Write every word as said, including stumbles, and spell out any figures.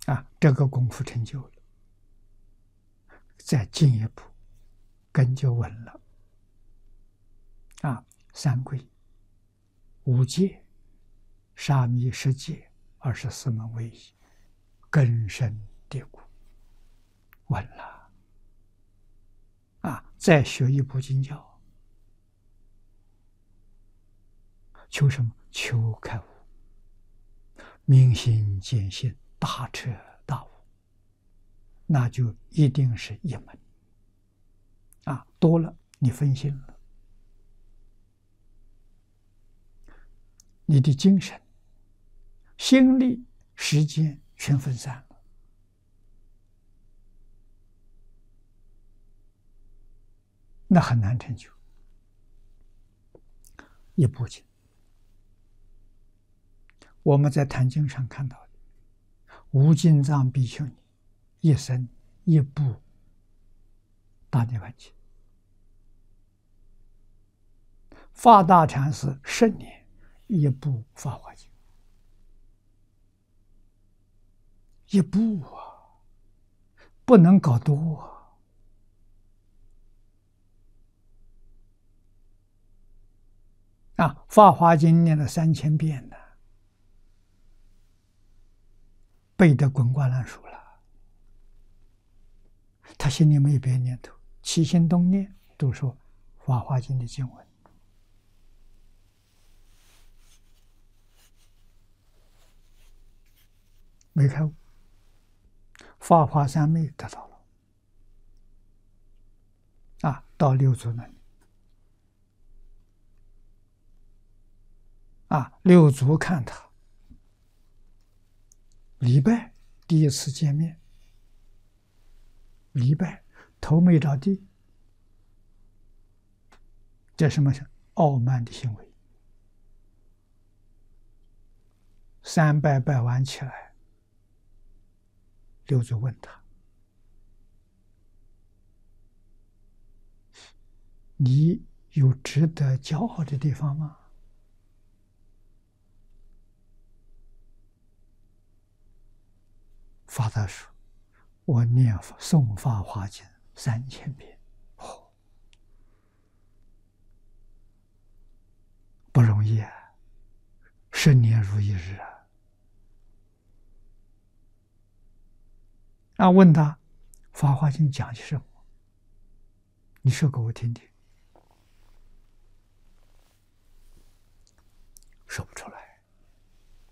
啊，这个功夫成就了，再进一步，根就稳了。啊，三皈、五戒、沙弥十戒、二十四门威仪，根深蒂固，稳了。啊，再学一部经教，求什么？求开悟，明心见性，大彻大悟，那就一定是一门。啊，多了你分心了，你的精神、心力、时间全分散了，那很难成就。一部经，我们在坛经上看到的，无尽藏比丘尼一生一部大涅槃经，法大禅师十年一部法华经，一部啊，不能搞多啊。啊，法华经念了三千遍呢，背得滚瓜烂熟了。他心里没有别的念头，起心动念都说法华经的经文。没开悟，法华三昧得到了。啊，到六祖那里。啊，六祖看他，礼拜，第一次见面，礼拜，头没着地，这什么是傲慢的行为？三拜拜完起来，六祖问他：“你有值得骄傲的地方吗？”法大说：“我念诵法华经三千遍，哦，不容易啊，十年如一日啊。”啊，问他法华经讲的什么？你说给我听听。说不出来。